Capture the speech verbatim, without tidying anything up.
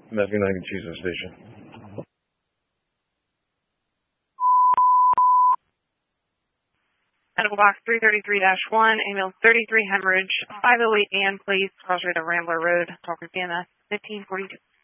Masculine Jesus Station. Medical box three thirty-three dash one, ambulance thirty-three hemorrhage, five oh eight A M, please, cross rate of Rambler Road, Talker C M S, fifteen forty-two.